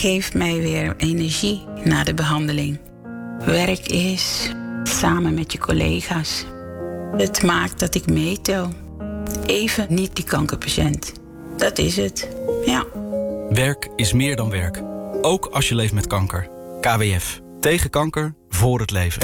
geeft mij weer energie na de behandeling. Werk is samen met je collega's. Het maakt dat ik meetel. Even niet die kankerpatiënt. Dat is het, ja. Werk is meer dan werk. Ook als je leeft met kanker. KWF. Tegen kanker, voor het leven.